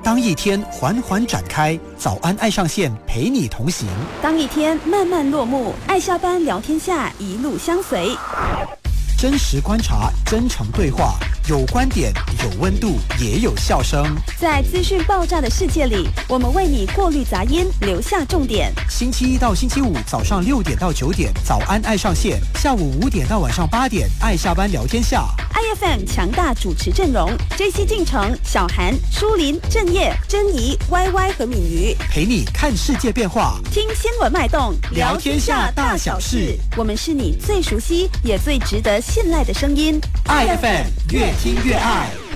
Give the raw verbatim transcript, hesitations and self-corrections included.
当一天缓缓展开，早安爱上线陪你同行； 当一天慢慢落幕，爱下班聊天下一路相随。 真实观察，真诚对话，有观点，有温度，也有笑声。 在资讯爆炸的世界里，我们为你过滤杂音，留下重点。 星期一到星期五早上六点到九点，早安爱上线；下午五点到晚上八点，爱下班聊天下。 I F M 强大主持阵容 ：J C 进城、小韩、舒林、郑业、珍怡、Y Y 和敏瑜， 陪你看世界变化， 听新闻脉动， 聊天下大小事。 我们是你最熟悉也最值得信赖的声音。 I F M 越听越爱。